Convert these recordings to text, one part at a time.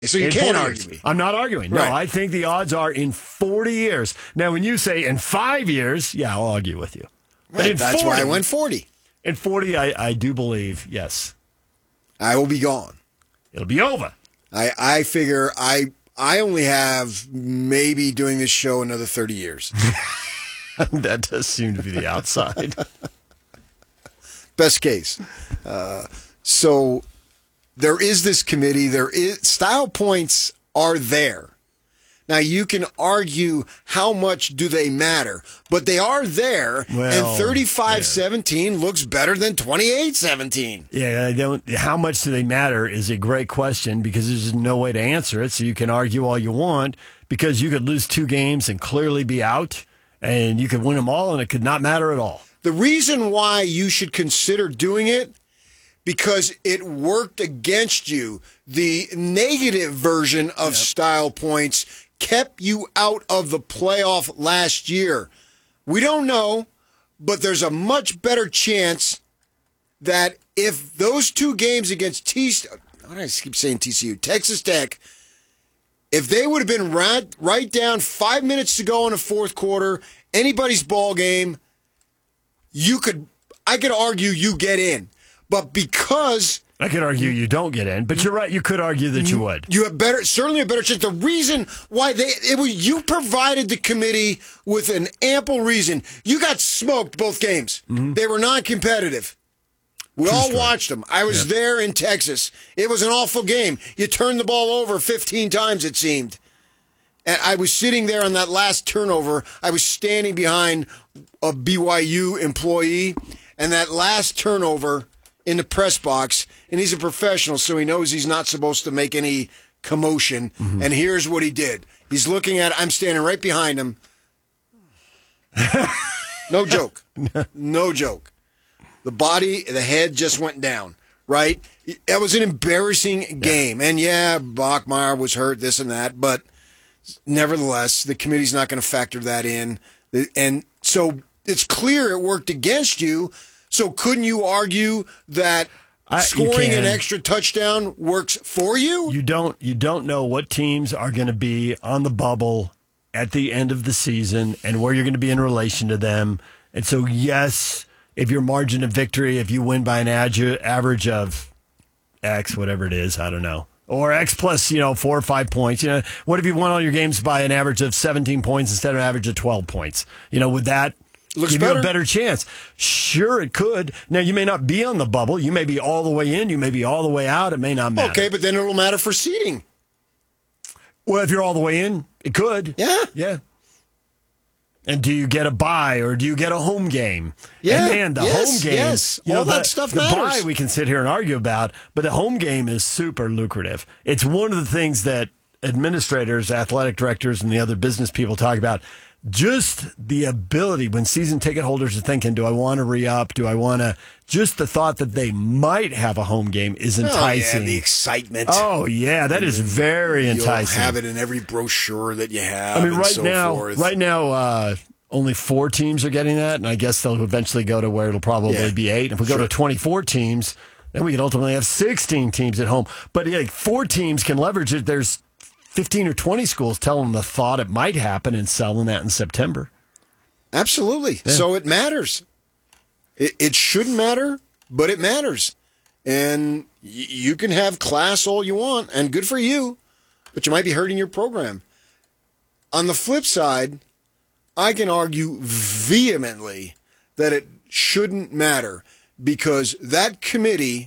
So you In can't 40 argue years. me. I'm not arguing. No, Right. I think the odds are in 40 years. Now, when you say in 5 years, yeah, I'll argue with you. But Right, in that's 40, why I went 40. In 40, I do believe, yes, I will be gone. it'll be over. I figure I only have maybe doing this show another 30 years. That does seem to be the outside. Best case. So there is this committee. Style points are there. Now, you can argue how much do they matter, but they are there, and 35-17 looks better than 28-17. Yeah, I don't. How much do they matter is a great question because there's no way to answer it. So you can argue all you want because you could lose 2 games and clearly be out, and you could win them all, and it could not matter at all. The reason why you should consider doing it, because it worked against you. The negative version of style points kept you out of the playoff last year. We don't know, but there's a much better chance that if those 2 games against TCU, Texas Tech, if they would have been right down 5 minutes to go in the fourth quarter, anybody's ball game, I could argue you get in. But because I could argue you don't get in, but you're right. You could argue that you would. you have certainly a better chance. The reason why you provided the committee with an ample reason. You got smoked both games. Mm-hmm. They were non-competitive. We all watched them. I was there in Texas. It was an awful game. You turned the ball over 15 times, it seemed. And I was sitting there on that last turnover. I was standing behind a BYU employee, and that last turnover in the press box, and he's a professional, so he knows he's not supposed to make any commotion. Mm-hmm. And here's what he did. He's looking at it. I'm standing right behind him. No joke. No joke. The head just went down, right? That was an embarrassing game. And yeah, Bachmeier was hurt, this and that, but nevertheless, the committee's not going to factor that in. And so it's clear it worked against you. So couldn't you argue that scoring an extra touchdown works for you? You don't know what teams are going to be on the bubble at the end of the season and where you're going to be in relation to them. And so, yes, if your margin of victory, if you win by an average of X, whatever it is, I don't know, or X plus, 4 or 5 points, what if you won all your games by an average of 17 points instead of an average of 12 points? Would that looks give better. You a better chance? Sure, it could. Now, you may not be on the bubble. You may be all the way in. You may be all the way out. It may not matter. Okay, but then it'll matter for seeding. Well, if you're all the way in, it could. Yeah. Yeah. And do you get a bye or do you get a home game? Yeah. And man, home game. Yes. All that stuff matters. The bye we can sit here and argue about, but the home game is super lucrative. It's one of the things that administrators, athletic directors, and the other business people talk about. Just the ability when season ticket holders are thinking, do I want to re-up? Do I want to? Just the thought that they might have a home game is enticing. Oh, yeah, the excitement. Oh, yeah, that is very enticing. You'll have it in every brochure that you have. I mean, right now, only 4 teams are getting that, and I guess they'll eventually go to where it'll probably be 8. If we go to 24 teams, then we could ultimately have 16 teams at home. But 4 teams can leverage it. There's 15 or 20 schools telling the thought it might happen and selling that in September. Absolutely. Yeah. So it matters. It shouldn't matter, but it matters. And you can have class all you want, and good for you, but you might be hurting your program. On the flip side, I can argue vehemently that it shouldn't matter because that committee,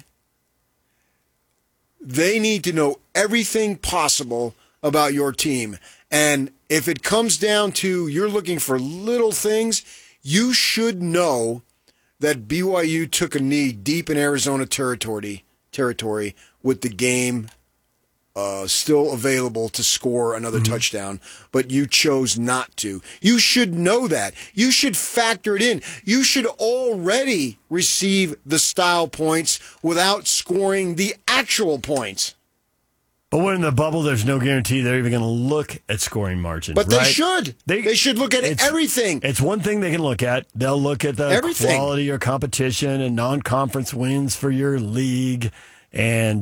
they need to know everything possible about your team. And if it comes down to you're looking for little things, you should know that BYU took a knee deep in Arizona territory with the game still available to score another touchdown, but you chose not to. You should know that. You should factor it in. You should already receive the style points without scoring the actual points. But when in the bubble, there's no guarantee they're even going to look at scoring margin. But right? they should. They should look at everything. It's one thing they can look at. They'll look at the quality or competition and non-conference wins for your league and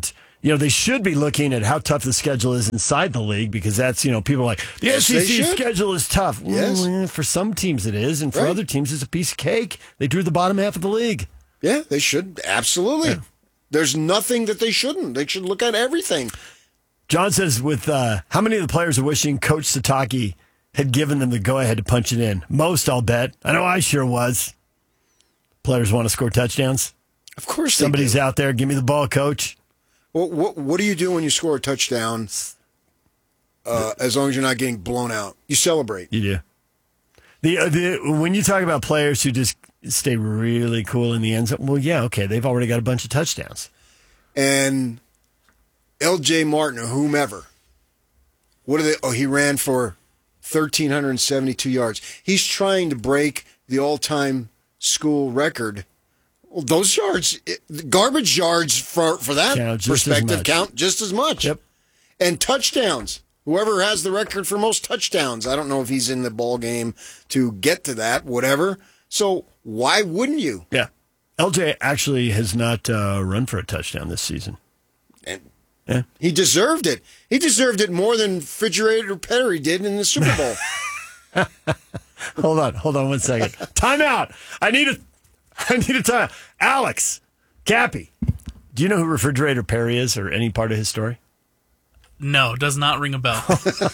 they should be looking at how tough the schedule is inside the league because that's, people are like, the Yes, they SEC should. schedule is tough. Yes. Well, for some teams it is, and for Right. other teams it's a piece of cake. They drew the bottom half of the league. Yeah, they should. Absolutely. There's nothing that they shouldn't. They should look at everything. John says, with how many of the players are wishing Coach Sataki had given them the go-ahead to punch it in? Most, I'll bet. I know I sure was. Players want to score touchdowns. Of course they Somebody's do. out there. Give me the ball, Coach. What do you do when you score a touchdown as long as you're not getting blown out? You celebrate. You do. When you talk about players who just stay really cool in the end zone, well, yeah, okay, they've already got a bunch of touchdowns. And L.J. Martin or whomever, what are they? Oh, he ran for 1,372 yards. He's trying to break the all-time school record. Well, those yards, garbage yards for that Count just as perspective much. count just as much. Yep. And touchdowns. Whoever has the record for most touchdowns. I don't know if he's in the ball game to get to that, whatever. So why wouldn't you? Yeah. LJ actually has not run for a touchdown this season. And Yeah. he deserved it. He deserved it more than Refrigerator Perry did in the Super Bowl. Hold on 1 second. Timeout. I need a time. Alex, Cappy, do you know who Refrigerator Perry is or any part of his story? No, does not ring a bell.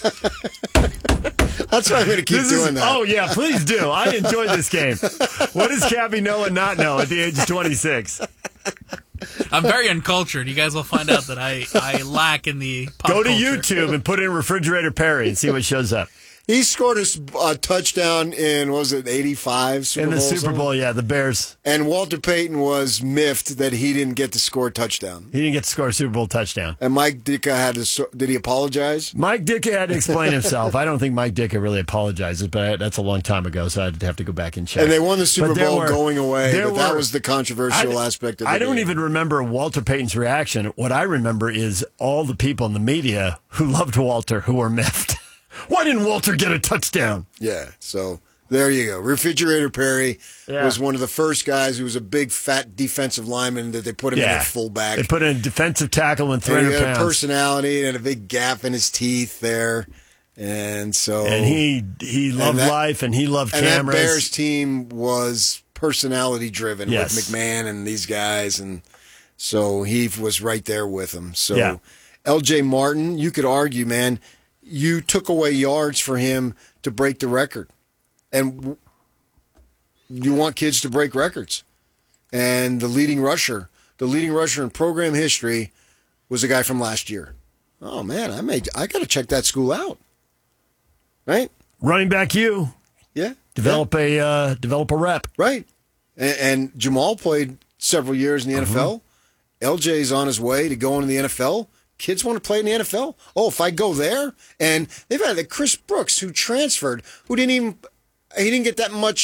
That's why I'm going to keep doing that. Oh, yeah, please do. I enjoyed this game. What does Cappy know and not know at the age of 26? I'm very uncultured. You guys will find out that I lack in the pop Go to culture. YouTube and put in Refrigerator Perry and see what shows up. He scored a touchdown in, what was it, 85 Super In the Bowl or Super something? Bowl, yeah, the Bears. And Walter Payton was miffed that he didn't get to score a touchdown. He didn't get to score a Super Bowl touchdown. And Mike Ditka had to, did he apologize? Mike Ditka had to explain himself. I don't think Mike Ditka really apologizes, but that's a long time ago, so I'd have to go back and check. And they won the Super But there Bowl were- going away, there but that were- was the controversial aspect of the I don't game. even remember Walter Payton's reaction. What I remember is all the people in the media who loved Walter who were miffed. Why didn't Walter get a touchdown? Yeah, so there you go. Refrigerator Perry Yeah. was one of the first guys who was a big, fat defensive lineman that they put him in at fullback. They put in a defensive tackle and And 300 he had pounds. personality and had a big gap in his teeth there. And so And he loved that- life and he loved and cameras. that Bears team was personality driven Yes. with McMahon and these guys, and so he was right there with them. So Yeah. L.J. Martin, you could argue, man, you took away yards for him to break the record, and you want kids to break records. And the leading rusher in program history was a guy from last year. Oh man, I got to check that school out. Right? Running back you. Yeah. Develop a rep. Right. And Jamal played several years in the NFL. LJ's on his way to going to the NFL. Kids want to play in the NFL. Oh, if I go there, and they've had the Chris Brooks who transferred, he didn't get that much.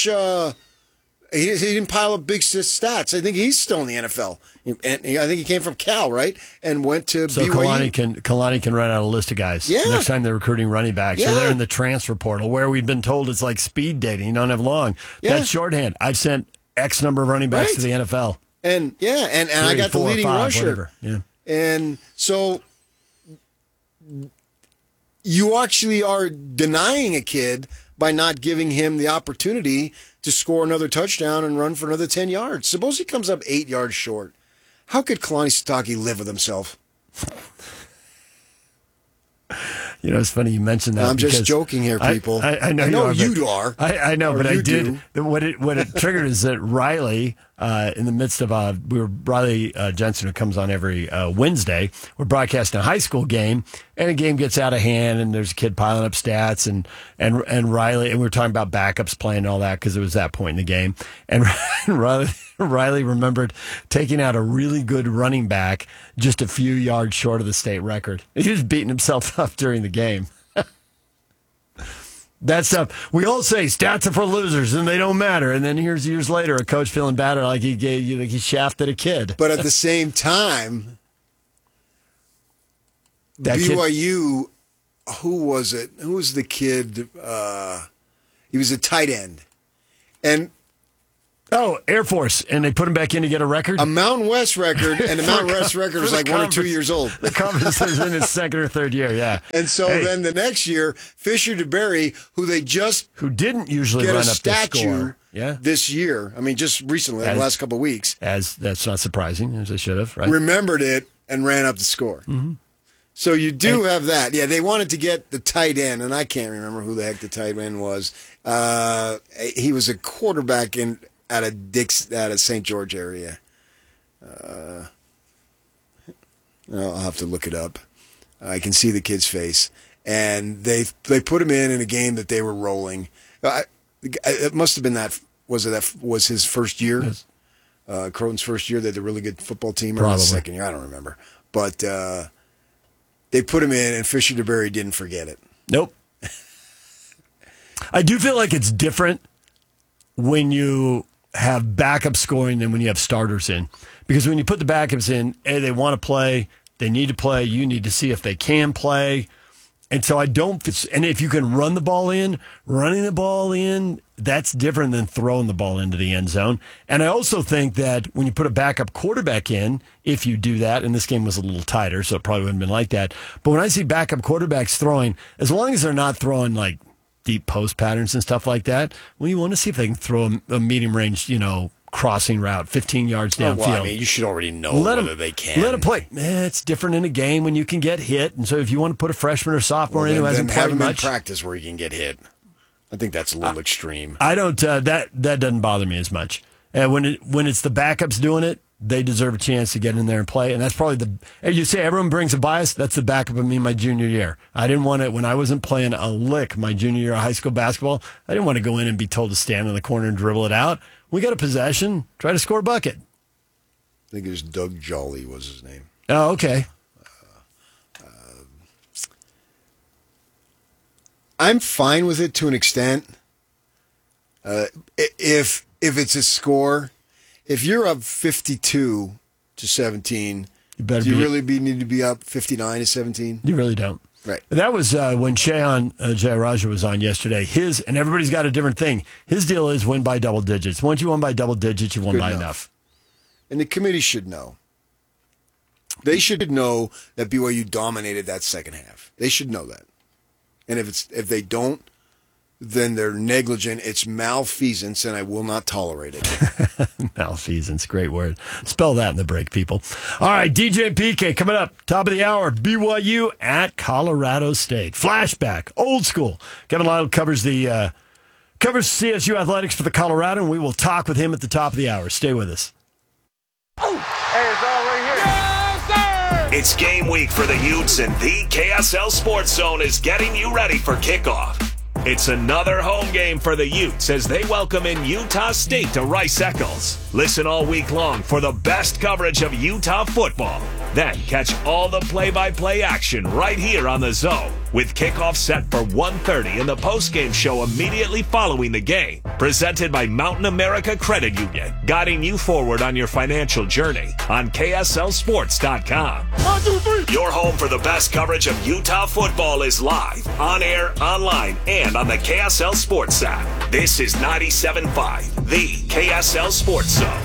He didn't pile up big stats. I think he's still in the NFL, and I think he came from Cal, right, and went to So BYU. Kalani can run out a list of guys. Yeah. Next time they're recruiting running backs. Yeah. Or they're in the transfer portal where we've been told it's like speed dating. You don't have long. Yeah. That's shorthand. I've sent X number of running backs Right. to the NFL. And yeah, and I 3, got the 4, leading 5, rusher. whatever. Yeah. And so you actually are denying a kid by not giving him the opportunity to score another touchdown and run for another 10 yards. Suppose he comes up 8 yards short. How could Kalani Sitake live with himself? You know, it's funny you mentioned that. I'm just because joking here, people. I know, I know you you are. I know, Or but I you did. do. What it triggered is that Riley, in the midst of Riley Jensen, who comes on every Wednesday, we're broadcasting a high school game, and a game gets out of hand, and there's a kid piling up stats, and Riley, and we were talking about backups playing and all that because it was that point in the game, and Riley remembered taking out a really good running back just a few yards short of the state record. He was beating himself up during the game. That stuff. We all say stats are for losers and they don't matter. And then here's years later, a coach feeling bad like he shafted a kid. But at the same time, That kid- BYU, who was it? Who was the kid? He was a tight end. And Oh, Air Force, and they put him back in to get a record? A Mountain West record, and the Mountain West record was like 1 or 2 years old. The conference is in his second or third year, yeah. And so then the next year, Fisher DeBerry, who didn't usually get run a up the statue score. Yeah. this year, I mean, just recently, the last couple of weeks, That's not surprising, as they should have, right? remembered it and ran up the score. Mm-hmm. So you do have that. Yeah, they wanted to get the tight end, and I can't remember who the heck the tight end was. He was a quarterback out of St. George area. I'll have to look it up. I can see the kid's face, and they put him in a game that they were rolling. It must have been that was his first year, Yes. Croton's first year. They had a really good football team, or Probably. his second year. I don't remember, but they put him in, and Fisher DeBerry didn't forget it. Nope. I do feel like it's different when you have backup scoring than when you have starters in. Because when you put the backups in, they want to play, they need to play, you need to see if they can play. And so and if you can run the ball in, running the ball in, that's different than throwing the ball into the end zone. And I also think that when you put a backup quarterback in, if you do that, and this game was a little tighter, so it probably wouldn't have been like that. But when I see backup quarterbacks throwing, as long as they're not throwing like deep post patterns and stuff like that, well, you want to see if they can throw a medium range, crossing route, 15 yards downfield. Well, I mean, you should already know whether they can. Let them play. It's different in a game when you can get hit. And so if you want to put a freshman or sophomore in who hasn't have played him much. in practice where he can get hit. I think that's a little extreme. I don't, that doesn't bother me as much. And when it's the backups doing it, they deserve a chance to get in there and play. And that's probably you say everyone brings a bias. That's the backup of me my junior year. I didn't want to, when I wasn't playing a lick my junior year of high school basketball, I didn't want to go in and be told to stand in the corner and dribble it out. We got a possession, try to score a bucket. I think it was Doug Jolly was his name. Oh, okay. I'm fine with it to an extent. If it's a score, if you're up 52-17, do you really need to be up 59-17? You really don't. Right. That was when Shayon Jayaraja was on yesterday. And everybody's got a different thing. His deal is win by double digits. Once you win by double digits, you won by enough. And the committee should know. They should know that BYU dominated that second half. They should know that. And if they don't, then they're negligent. It's malfeasance, and I will not tolerate it. Malfeasance, great word. Spell that in the break, people. All right, DJ PK coming up, top of the hour, BYU at Colorado State. Flashback, old school. Kevin Lytle covers CSU athletics for the Colorado, and we will talk with him at the top of the hour. Stay with us. It's game week for the Utes, and the KSL Sports Zone is getting you ready for kickoff. It's another home game for the Utes as they welcome in Utah State to Rice Eccles. Listen all week long for the best coverage of Utah football. Then catch all the play-by-play action right here on the Zone, with kickoff set for 1:30 in the postgame show immediately following the game. Presented by Mountain America Credit Union, guiding you forward on your financial journey on KSLSports.com. 1, 2, 3. Your home for the best coverage of Utah football is live, on air, online, and on the KSL Sports app. This is 97.5, the KSL Sports Zone.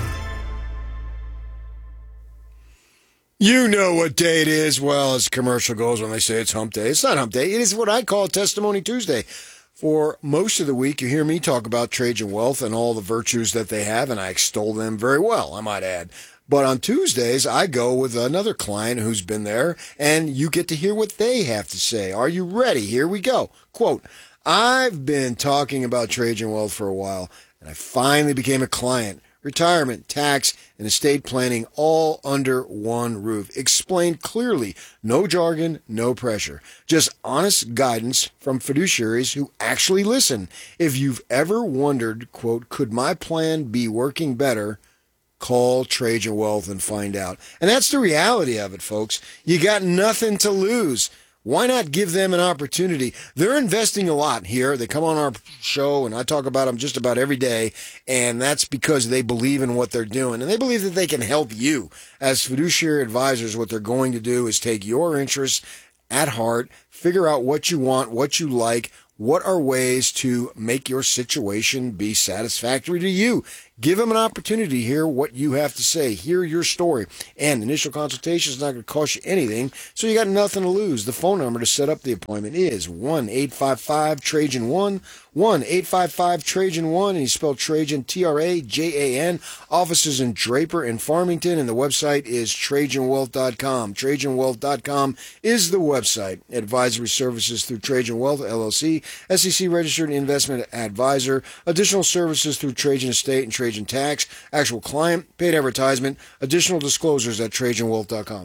You know what day it is. Well, as commercial goes when they say it's hump day. It's not hump day. It is what I call Testimony Tuesday. For most of the week, you hear me talk about Trajan Wealth and all the virtues that they have, and I extol them very well, I might add. But on Tuesdays, I go with another client who's been there, and you get to hear what they have to say. Are you ready? Here we go. Quote, I've been talking about Trajan Wealth for a while, and I finally became a client. Retirement, tax, and estate planning all under one roof. Explained clearly. No jargon, no pressure. Just honest guidance from fiduciaries who actually listen. If you've ever wondered, quote, could my plan be working better? Call Trajan Wealth and find out. And that's the reality of it, folks. You got nothing to lose. Why not give them an opportunity? They're investing a lot here. They come on our show, and I talk about them just about every day, and that's because they believe in what they're doing, and they believe that they can help you. As fiduciary advisors, what they're going to do is take your interests at heart, figure out what you want, what you like, what are ways to make your situation be satisfactory to you. Give them an opportunity to hear what you have to say, hear your story. And initial consultation is not going to cost you anything, so you got nothing to lose. The phone number to set up the appointment is 1-855-TRAJAN-1, 1-855-TRAJAN-1, and you spell Trajan, Trajan. Offices in Draper and Farmington, and the website is TrajanWealth.com. TrajanWealth.com is the website. Advisory services through Trajan Wealth, LLC, SEC registered investment advisor. Additional services through Trajan Estate and Trajan Tax. Actual client, paid advertisement. Additional disclosures at TrajanWealth.com.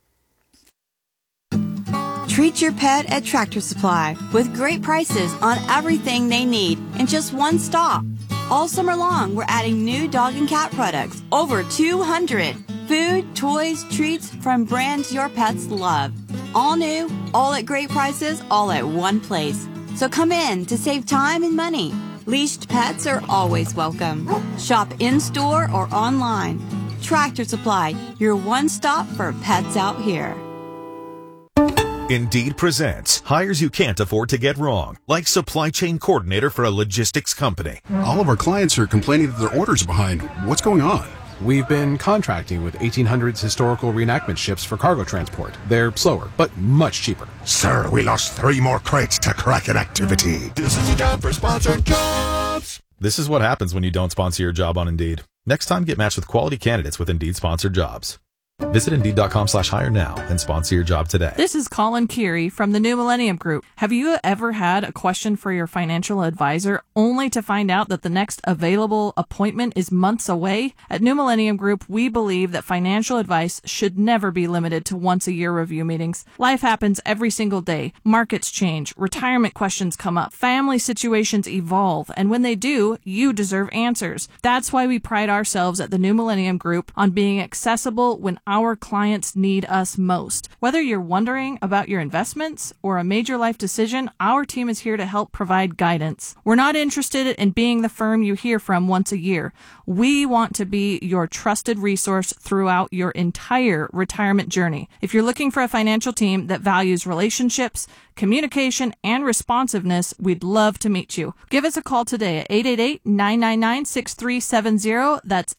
Treat your pet at Tractor Supply with great prices on everything they need in just one stop. All summer long, we're adding new dog and cat products, over 200. Food, toys, treats from brands your pets love. All new, all at great prices, all at one place. So come in to save time and money. Leashed pets are always welcome. Shop in-store or online. Tractor Supply, your one stop for pets out here. Indeed presents hires you can't afford to get wrong, like supply chain coordinator for a logistics company. All of our clients are complaining that their orders are behind. What's going on? We've been contracting with 1800s historical reenactment ships for cargo transport. They're slower, but much cheaper. Sir, we lost 3 more crates to Kraken activity. This is a job for sponsored jobs. This is what happens when you don't sponsor your job on Indeed. Next time, get matched with quality candidates with Indeed sponsored jobs. Visit Indeed.com/hire now and sponsor your job today. This is Colin Keary from the New Millennium Group. Have you ever had a question for your financial advisor only to find out that the next available appointment is months away? At New Millennium Group, we believe that financial advice should never be limited to once-a-year review meetings. Life happens every single day. Markets change, retirement questions come up, family situations evolve, and when they do, you deserve answers. That's why we pride ourselves at the New Millennium Group on being accessible when our clients need us most. Whether you're wondering about your investments or a major life decision, our team is here to help provide guidance. We're not interested in being the firm you hear from once a year. We want to be your trusted resource throughout your entire retirement journey. If you're looking for a financial team that values relationships, communication, and responsiveness, we'd love to meet you. Give us a call today at 888-999-6370. That's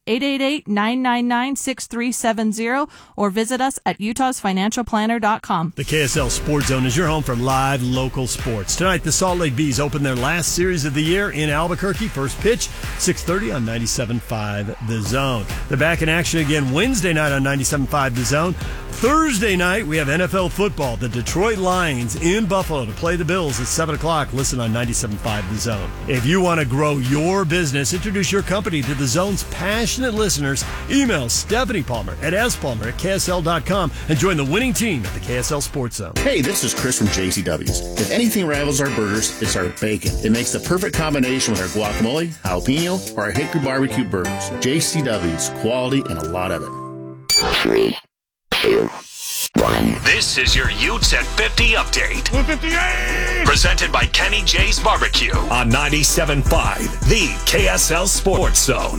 888-999-6370. Or visit us at utahsfinancialplanner.com. The KSL Sports Zone is your home for live local sports. Tonight, the Salt Lake Bees open their last series of the year in Albuquerque. First pitch, 6:30 on 97.5 The Zone. They're back in action again Wednesday night on 97.5 The Zone. Thursday night, we have NFL football. The Detroit Lions in Buffalo to play the Bills at 7 o'clock. Listen on 97.5 The Zone. If you want to grow your business, introduce your company to the Zone's passionate listeners, email Stephanie Palmer at spalmer@ksl.com and join the winning team at the KSL Sports Zone. Hey, this is Chris from JCW's. If anything rivals our burgers, it's our bacon. It makes the perfect combination with our guacamole, jalapeno, or our hickory barbecue burgers. JCW's, quality and a lot of it. 3, 2, 1. This is your Utes at 50 update. 158! Presented by Kenny J's Barbecue on 97.5, the KSL Sports Zone.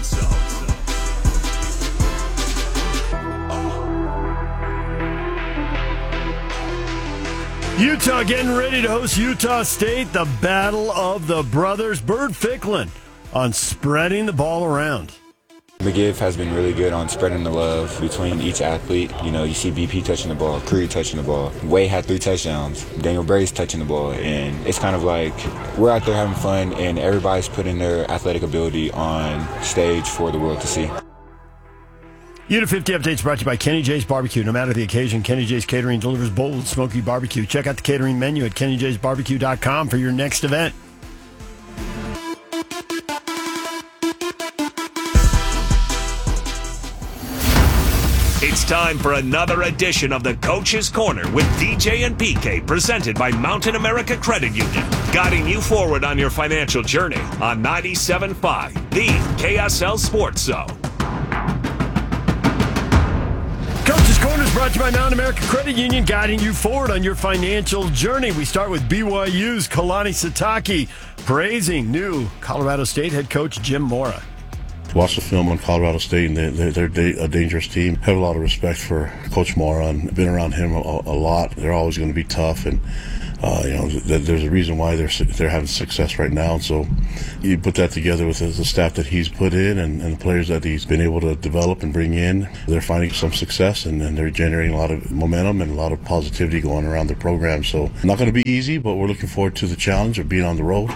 Utah getting ready to host Utah State, the Battle of the Brothers. Bert Ficklin on spreading the ball around. McGiff has been really good on spreading the love between each athlete. You know, you see BP touching the ball, Creed touching the ball. Wade had 3 touchdowns. Daniel Brace touching the ball. And it's kind of like we're out there having fun, and everybody's putting their athletic ability on stage for the world to see. Unit 50 updates brought to you by Kenny J's Barbecue. No matter the occasion, Kenny J's Catering delivers bold, smoky barbecue. Check out the catering menu at kennyjsbarbecue.com for your next event. It's time for another edition of the Coach's Corner with DJ and PK, presented by Mountain America Credit Union, guiding you forward on your financial journey on 97.5, the KSL Sports Zone. Coach's Corner is brought to you by Mountain America Credit Union, guiding you forward on your financial journey. We start with BYU's Kalani Sitake praising new Colorado State head coach Jim Mora. Watch the film on Colorado State, and they're a dangerous team. Have a lot of respect for Coach Moran. Been around him a lot. They're always going to be tough, and there's a reason why they're having success right now. So you put that together with the staff that he's put in and the players that he's been able to develop and bring in. They're finding some success, and they're generating a lot of momentum and a lot of positivity going around the program. So not going to be easy, but we're looking forward to the challenge of being on the road.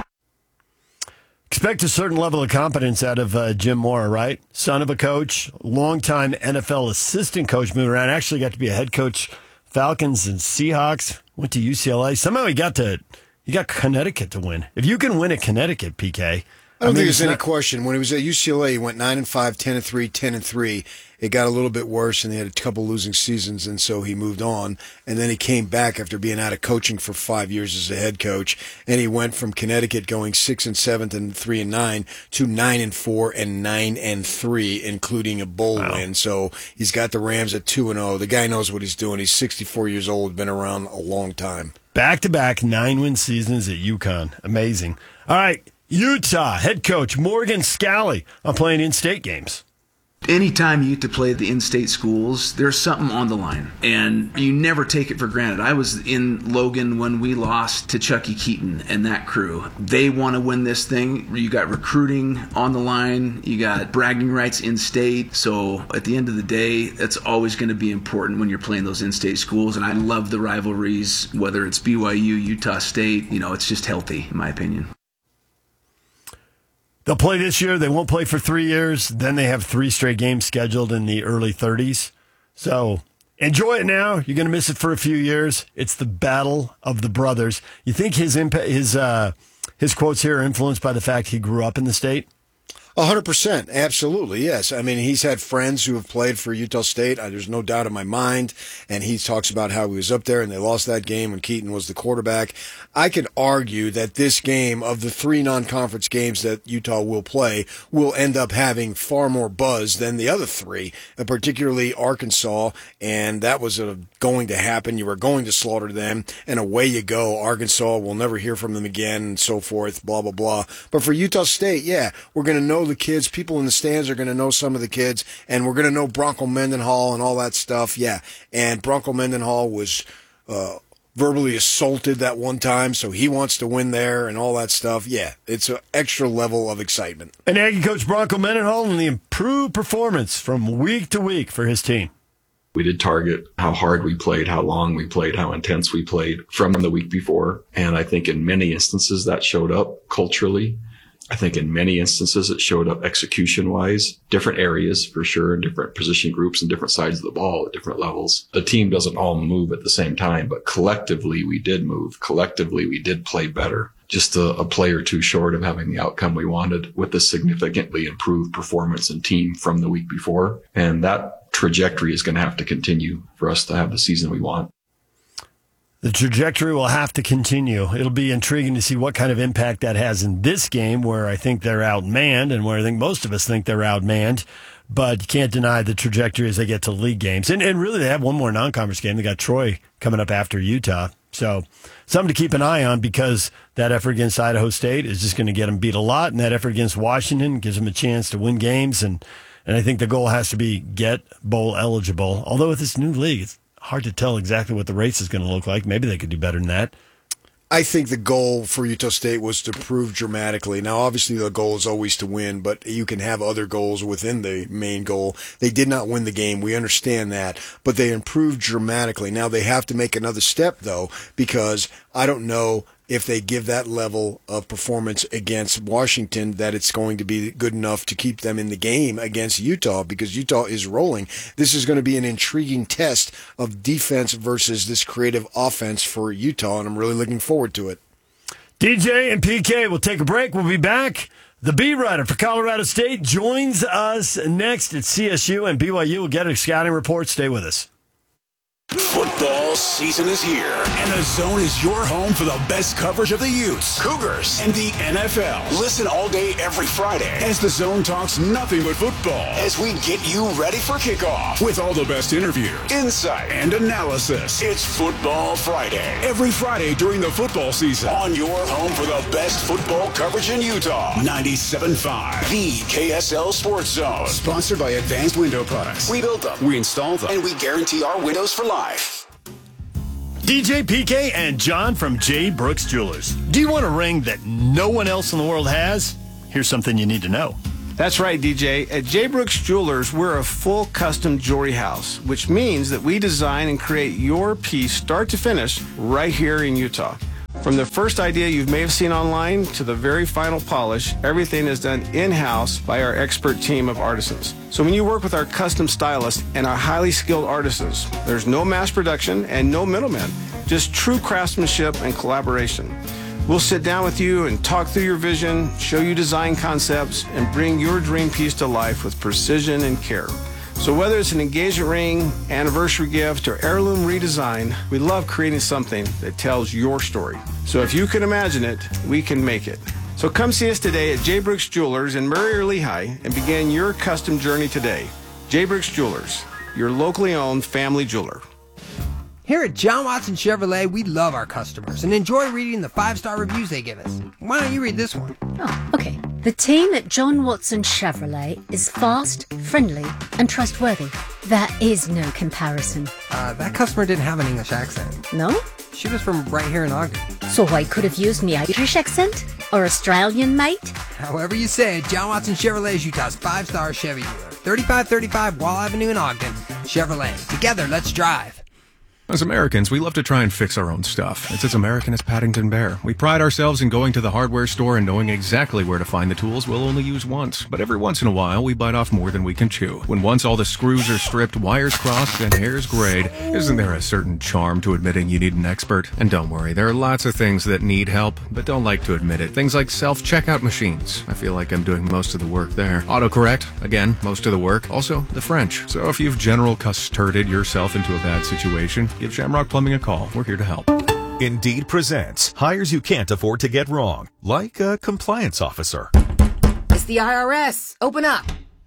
Expect a certain level of competence out of Jim Mora, right? Son of a coach, longtime NFL assistant coach, moved around. Actually got to be a head coach, Falcons and Seahawks. Went to UCLA. Somehow he got Connecticut to win. If you can win at Connecticut, PK, I don't think there's any question. When he was at UCLA, he went 9-5, 10-3, 10-3. It got a little bit worse, and they had a couple losing seasons, and so he moved on. And then he came back after being out of coaching for 5 years as a head coach, and he went from Connecticut going 6-7 and 3-9 to 9-4 and 9-3, including a bowl win. So he's got the Rams at 2-0. The guy knows what he's doing. He's 64 years old, been around a long time. Back-to-back 9-win seasons at UConn. Amazing. All right, Utah head coach Morgan Scalley on playing in-state games. Anytime you get to play the in-state schools, there's something on the line, and you never take it for granted. I was in Logan when we lost to Chucky Keaton and that crew. They want to win this thing. You got recruiting on the line. You got bragging rights in-state. So at the end of the day, that's always going to be important when you're playing those in-state schools, and I love the rivalries, whether it's BYU, Utah State. It's just healthy, in my opinion. They'll play this year. They won't play for 3 years. Then they have 3 straight games scheduled in the early 30s. So enjoy it now. You're going to miss it for a few years. It's the battle of the brothers. You think his quotes here are influenced by the fact he grew up in the state? 100%. Absolutely, yes. I mean, he's had friends who have played for Utah State. There's no doubt in my mind. And he talks about how he was up there and they lost that game when Keaton was the quarterback. I could argue that this game, of the 3 non-conference games that Utah will play, will end up having far more buzz than the other 3, and particularly Arkansas. And that was going to happen. You were going to slaughter them, and away you go. Arkansas, we'll never hear from them again, and so forth, blah, blah, blah. But for Utah State, yeah, we're going to know the kids. People in the stands are going to know some of the kids, and we're going to know Bronco Mendenhall and all that stuff. Yeah, and Bronco Mendenhall was verbally assaulted that one time, so he wants to win there and all that stuff. Yeah, it's an extra level of excitement. And Aggie coach Bronco Mendenhall and the improved performance from week to week for his team. We did target how hard we played, how long we played, how intense we played from the week before. And I think in many instances that showed up culturally. I think in many instances it showed up execution-wise, different areas for sure, and different position groups and different sides of the ball at different levels. The team doesn't all move at the same time, but collectively we did move. Collectively we did play better. Just a play or two short of having the outcome we wanted with a significantly improved performance and team from the week before. And that trajectory is going to have to continue for us to have the season we want. The trajectory will have to continue. It'll be intriguing to see what kind of impact that has in this game, where I think they're outmanned and where I think most of us think they're outmanned. But you can't deny the trajectory as they get to league games. And really, they have one more non-conference game. They got Troy coming up after Utah. So something to keep an eye on, because that effort against Idaho State is just going to get them beat a lot. And that effort against Washington gives them a chance to win games. And I think the goal has to be get bowl eligible. Although with this new league, it's hard to tell exactly what the race is going to look like. Maybe they could do better than that. I think the goal for Utah State was to prove dramatically. Now, obviously, the goal is always to win, but you can have other goals within the main goal. They did not win the game. We understand that, but they improved dramatically. Now, they have to make another step, though, because I don't know if they give that level of performance against Washington that it's going to be good enough to keep them in the game against Utah, because Utah is rolling. This is going to be an intriguing test of defense versus this creative offense for Utah, and I'm really looking forward to it. DJ and PK will take a break. We'll be back. The beat writer for Colorado State joins us next at CSU, and BYU will get a scouting report. Stay with us. Football season is here, and The Zone is your home for the best coverage of the Utes, Cougars, and the NFL. Listen all day every Friday as The Zone talks nothing but football as we get you ready for kickoff with all the best interviews, insight, and analysis. It's Football Friday, every Friday during the football season on your home for the best football coverage in Utah. 97.5, the KSL Sports Zone. Sponsored by Advanced Window Products. We build them, we install them, and we guarantee our windows for life. DJ PK and John from J. Brooks Jewelers. Do you want a ring that no one else in the world has? Here's something you need to know. That's right, DJ. At J. Brooks Jewelers, we're a full custom jewelry house, which means that we design and create your piece start to finish right here in Utah. From the first idea you may have seen online to the very final polish, everything is done in-house by our expert team of artisans. So when you work with our custom stylists and our highly skilled artisans, there's no mass production and no middlemen, just true craftsmanship and collaboration. We'll sit down with you and talk through your vision, show you design concepts, and bring your dream piece to life with precision and care. So whether it's an engagement ring, anniversary gift, or heirloom redesign, we love creating something that tells your story. So if you can imagine it, we can make it. So come see us today at J. Brooks Jewelers in Murray or Lehigh and begin your custom journey today. J. Brooks Jewelers, your locally owned family jeweler. Here at John Watson Chevrolet, we love our customers and enjoy reading the 5-star reviews they give us. Why don't you read this one? Oh, okay. The team at John Watson Chevrolet is fast, friendly, and trustworthy. There is no comparison. That customer didn't have an English accent. No? She was from right here in Ogden. So I could have used me Irish accent? Or Australian, mate? However you say it, John Watson Chevrolet is Utah's 5-star Chevy dealer. 3535 Wall Avenue in Ogden. Chevrolet. Together, let's drive. As Americans, we love to try and fix our own stuff. It's as American as Paddington Bear. We pride ourselves in going to the hardware store and knowing exactly where to find the tools we'll only use once. But every once in a while, we bite off more than we can chew. When once all the screws are stripped, wires crossed, and hairs grayed, isn't there a certain charm to admitting you need an expert? And don't worry, there are lots of things that need help, but don't like to admit it. Things like self-checkout machines. I feel like I'm doing most of the work there. Autocorrect, again, most of the work. Also, the French. So if you've general custarded yourself into a bad situation, give Shamrock Plumbing a call. We're here to help. Indeed presents hires you can't afford to get wrong, like a compliance officer. It's the IRS. Open up.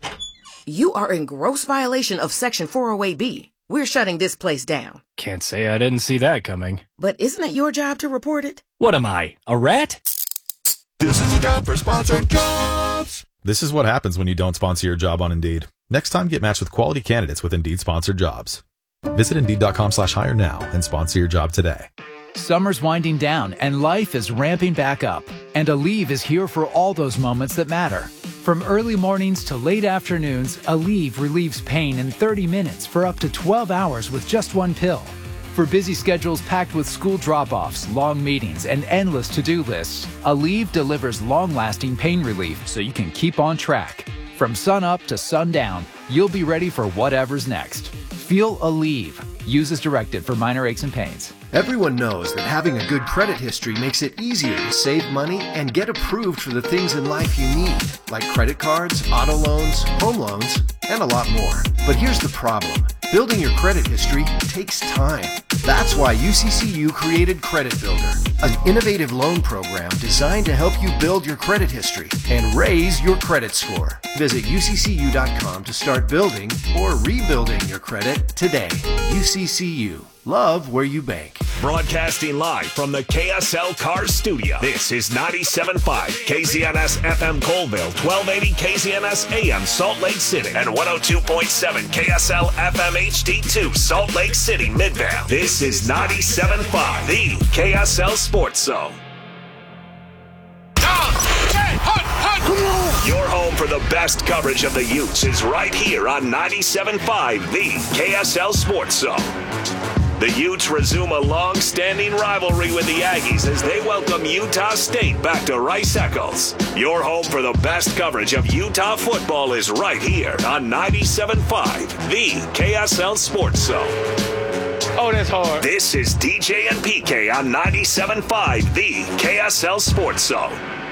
You are in gross violation of Section 408B. We're shutting this place down. Can't say I didn't see that coming. But isn't it your job to report it? What am I, a rat? This is a job for sponsored jobs. This is what happens when you don't sponsor your job on Indeed. Next time, get matched with quality candidates with Indeed sponsored jobs. Visit Indeed.com/hire now and sponsor your job today. Summer's winding down and life is ramping back up. And Aleve is here for all those moments that matter. From early mornings to late afternoons, Aleve relieves pain in 30 minutes for up to 12 hours with just one pill. For busy schedules packed with school drop-offs, long meetings, and endless to-do lists, Aleve delivers long-lasting pain relief so you can keep on track. From sun up to sundown, you'll be ready for whatever's next. Feel Aleve. Use as directed for minor aches and pains. Everyone knows that having a good credit history makes it easier to save money and get approved for the things in life you need, like credit cards, auto loans, home loans, and a lot more. But here's the problem. Building your credit history takes time. That's why UCCU created Credit Builder, an innovative loan program designed to help you build your credit history and raise your credit score. Visit UCCU.com to start building or rebuilding your credit today. UCCU. Love where you bank. Broadcasting live from the KSL Cars Studio. This is 97.5 KZNS FM Colville, 1280 KZNS AM Salt Lake City, and 102.7 KSL FM HD2 Salt Lake City Midvale. This is 97.5, the KSL Sports Zone. Your home for the best coverage of the Utes is right here on 97.5, the KSL Sports Zone. The Utes resume a long-standing rivalry with the Aggies as they welcome Utah State back to Rice-Eccles. Your home for the best coverage of Utah football is right here on 97.5, the KSL Sports Zone. Oh, that's hard. This is DJ and PK on 97.5, the KSL Sports Zone.